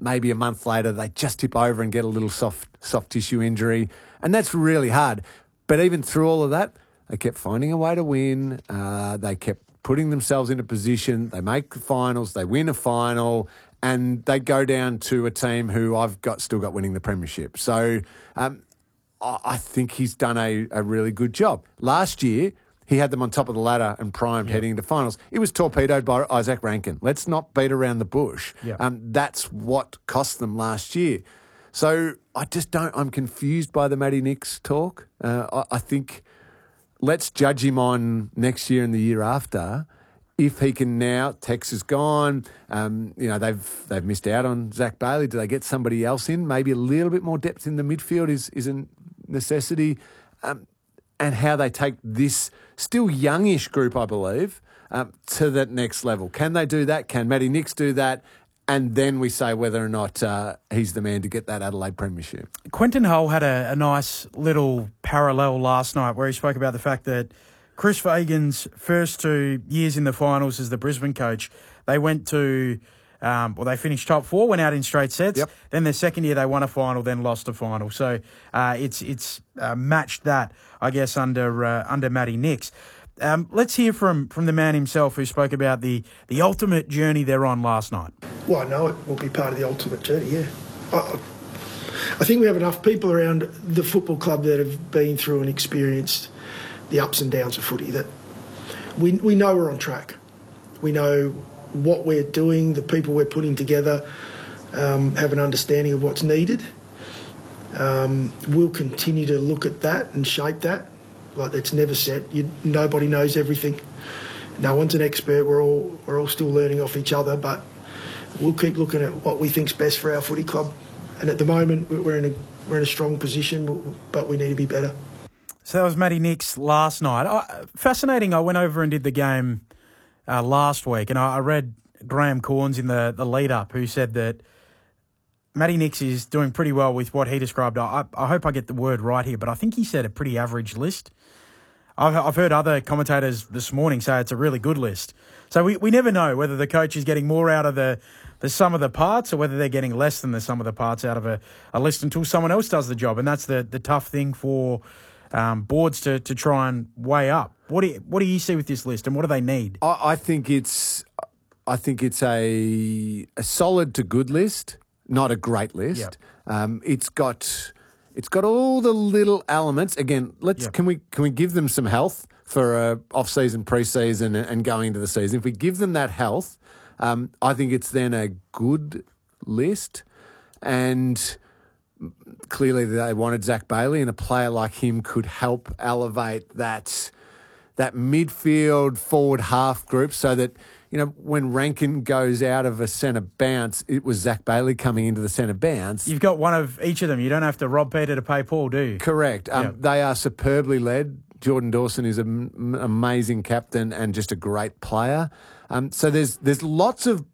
maybe a month later they just tip over and get a little soft tissue injury, and that's really hard. But even through all of that, they kept finding a way to win. They kept putting themselves in a position. They make the finals, they win a final, and they go down to a team who still got winning the premiership. So I think he's done a really good job. Last year, he had them on top of the ladder and primed heading into finals. It was torpedoed by Isaac Rankin. Let's not beat around the bush. That's what cost them last year. So I'm confused by the Matty Nicks talk. I think let's judge him on next year and the year after. If he can now, Tex is gone. They've missed out on Zach Bailey. Do they get somebody else in? Maybe a little bit more depth in the midfield is a necessity. And how they take this still youngish group, I believe, to that next level. Can they do that? Can Matty Nicks do that? And then we say whether or not he's the man to get that Adelaide premiership. Quentin Hull had a nice little parallel last night where he spoke about the fact that Chris Fagan's first 2 years in the finals as the Brisbane coach, they went to... they finished top 4, went out in straight sets. Yep. Then their second year they won a final, then lost a final. So it's matched that, I guess, under Matty Nicks. Let's hear from the man himself who spoke about the ultimate journey they're on last night. Well, I know it will be part of the ultimate journey, yeah. I think we have enough people around the football club that have been through and experienced the ups and downs of footy that we know we're on track. We know what we're doing, the people we're putting together, have an understanding of what's needed. We'll continue to look at that and shape that. Like, it's never set. Nobody knows everything. No one's an expert. We're all still learning off each other, but we'll keep looking at what we think's best for our footy club. And at the moment, we're in a strong position, but we need to be better. So that was Matty Nicks last night. Fascinating. I went over and did the game last week, and I read Graham Corns in the lead-up, who said that Matty Nicks is doing pretty well with what he described. I hope I get the word right here, but I think he said a pretty average list. I've heard other commentators this morning say it's a really good list. So we never know whether the coach is getting more out of the sum of the parts or whether they're getting less than the sum of the parts out of a list until someone else does the job. And that's the tough thing for boards to try and weigh up. What do you see with this list, and what do they need? I think it's a solid to good list, not a great list. Yep. It's got all the little elements. Again, can we give them some health for off-season, pre-season, and going into the season? If we give them that health, I think it's then a good list. And clearly they wanted Zach Bailey, and a player like him could help elevate that midfield forward half group so that, when Rankin goes out of a centre bounce, it was Zach Bailey coming into the centre bounce. You've got one of each of them. You don't have to rob Peter to pay Paul, do you? Correct. They are superbly led. Jordan Dawson is an amazing captain and just a great player. So there's lots of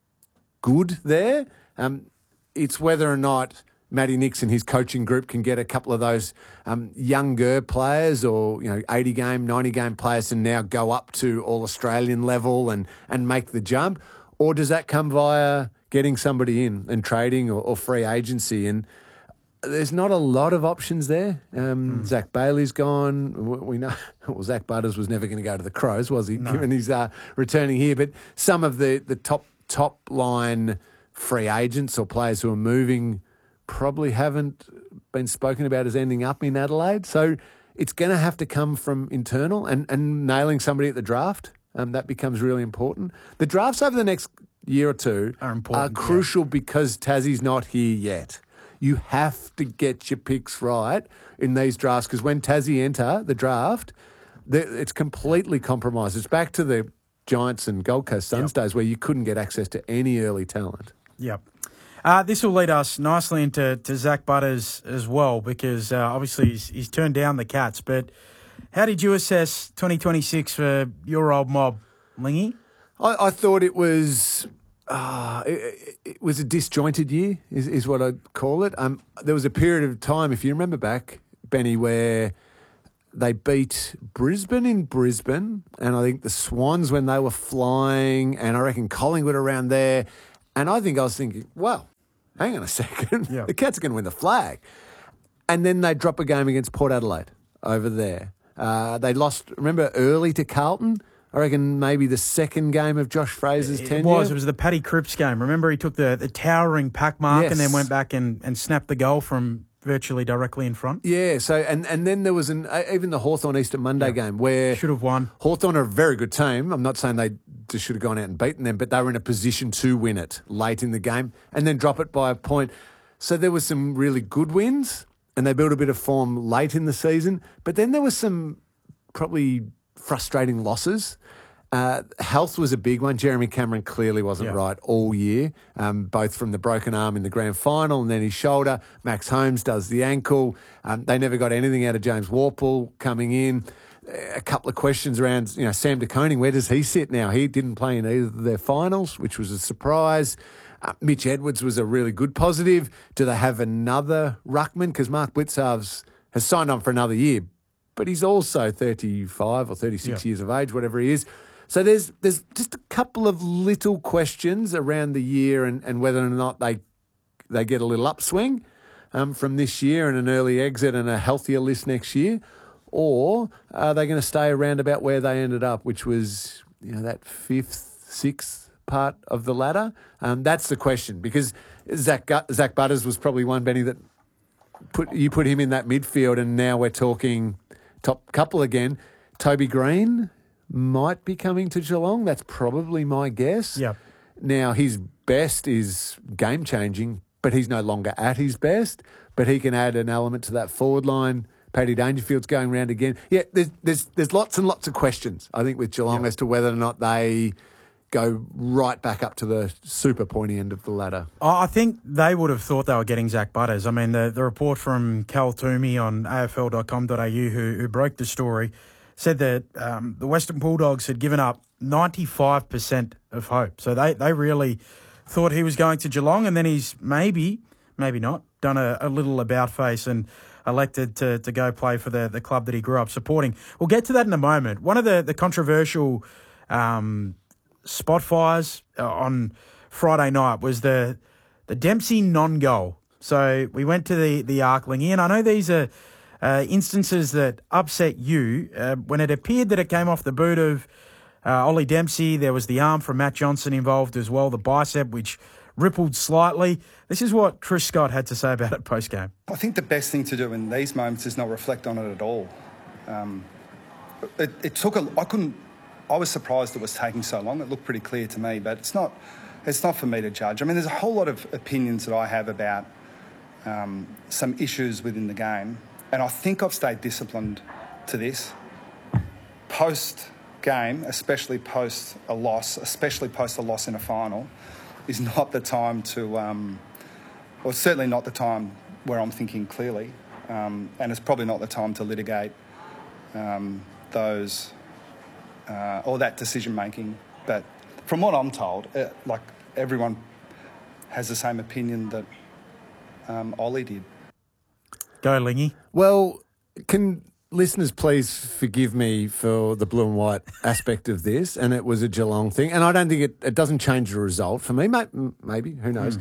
good there. It's whether or not Matty Nicks and his coaching group can get a couple of those younger players or 80-game, 90-game players and now go up to All-Australian level and make the jump. Or does that come via getting somebody in and trading or free agency? And there's not a lot of options there. Zach Bailey's gone. We know Zach Butters was never going to go to the Crows, was he? No. Given he's returning here. But some of the top line free agents or players who are moving probably haven't been spoken about as ending up in Adelaide. So it's going to have to come from internal and nailing somebody at the draft. That becomes really important. The drafts over the next year or two are crucial because Tassie's not here yet. You have to get your picks right in these drafts because when Tassie enter the draft, it's completely compromised. It's back to the Giants and Gold Coast Suns days where you couldn't get access to any early talent. Yep. This will lead us nicely into Zach Butters as well because obviously he's turned down the Cats. But how did you assess 2026 for your old mob, Lingy? I thought it was it was a disjointed year is what I'd call it. There was a period of time, if you remember back, Benny, where they beat Brisbane in Brisbane and I think the Swans when they were flying and I reckon Collingwood around there. And I think I was thinking, well, hang on a second, Yeah. the Cats are going to win the flag. And then they drop a game against Port Adelaide over there. They lost, remember, early to Carlton? I reckon maybe the second game of Josh Fraser's tenure. It was the Paddy Cripps game. Remember, he took the towering pack mark and then went back and snapped the goal from virtually directly in front. Yeah, so and then there was even the Hawthorn Easter Monday game where should have won. Hawthorn are a very good team. I'm not saying they just should have gone out and beaten them, but they were in a position to win it late in the game and then drop it by a point. So there was some really good wins and they built a bit of form late in the season, but then there was some probably frustrating losses. Health was a big one. Jeremy Cameron clearly wasn't right all year, both from the broken arm in the grand final and then his shoulder. Max Holmes does the ankle. They never got anything out of James Worpel coming in. A couple of questions around, Sam De Koning, where does he sit now? He didn't play in either of their finals, which was a surprise. Mitch Edwards was a really good positive. Do they have another ruckman? Because Mark Blitzarves has signed on for another year, but he's also 35 or 36 years of age, whatever he is. So there's just a couple of little questions around the year and whether or not they get a little upswing from this year and an early exit and a healthier list next year, or are they going to stay around about where they ended up, which was that fifth, sixth part of the ladder? That's the question, because Zach Butters was probably one, Benny, that you put him in that midfield, and now we're talking top couple again. Toby Green might be coming to Geelong. That's probably my guess. Yeah. Now, his best is game-changing, but he's no longer at his best. But he can add an element to that forward line. Paddy Dangerfield's going round again. Yeah, there's lots and lots of questions, I think, with Geelong as to whether or not they go right back up to the super pointy end of the ladder. I think they would have thought they were getting Zach Butters. I mean, the report from Cal Toomey on afl.com.au who broke the story said that the Western Bulldogs had given up 95% of hope. So they really thought he was going to Geelong, and then he's maybe not, done a little about-face and elected to go play for the club that he grew up supporting. We'll get to that in a moment. One of the controversial spot fires on Friday night was the Dempsey non-goal. So we went to the Arklingie, and I know these are instances that upset you. When it appeared that it came off the boot of Ollie Dempsey, there was the arm from Matt Johnson involved as well, the bicep, which rippled slightly. This is what Chris Scott had to say about it post-game. I think the best thing to do in these moments is not reflect on it at all. I was surprised it was taking so long. It looked pretty clear to me, but it's not for me to judge. I mean, there's a whole lot of opinions that I have about some issues within the game, and I think I've stayed disciplined to this. Post-game, especially post a loss in a final, is not the time to, or certainly not the time where I'm thinking clearly, and it's probably not the time to litigate those or that decision making. But from what I'm told, everyone has the same opinion that Ollie did. Go, Lingy. Well, can listeners please forgive me for the blue and white aspect of this, and it was a Geelong thing, and I don't think it doesn't change the result for me. Maybe, who knows?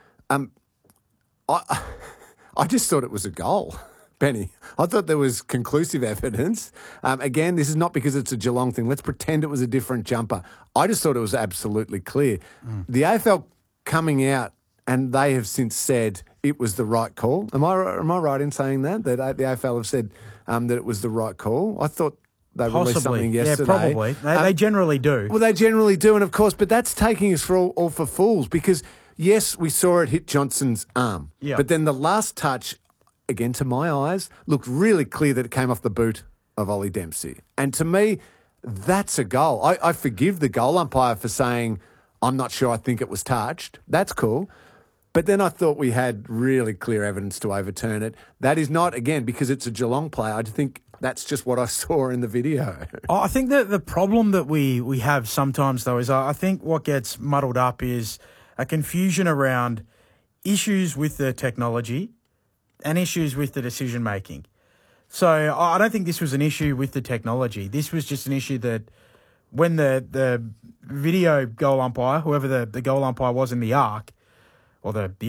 I just thought it was a goal, Benny. I thought there was conclusive evidence. Again, this is not because it's a Geelong thing. Let's pretend it was a different jumper. I just thought it was absolutely clear. The AFL coming out, and they have since said it was the right call. Am I right in saying that the AFL have said that it was the right call? I thought they released something yesterday. Yeah, probably. They generally do. Well, they generally do, and of course, but that's taking us for all for fools, because yes, we saw it hit Johnson's arm, but then the last touch, again to my eyes, looked really clear that it came off the boot of Ollie Dempsey, and to me, that's a goal. I forgive the goal umpire for saying, I'm not sure, I think it was touched. That's cool. But then I thought we had really clear evidence to overturn it. That is not, again, because it's a Geelong play. I think that's just what I saw in the video. I think that the problem that we have sometimes, though, is I think what gets muddled up is a confusion around issues with the technology and issues with the decision-making. So I don't think this was an issue with the technology. This was just an issue that when the video goal umpire, whoever the goal umpire was in the arc, or the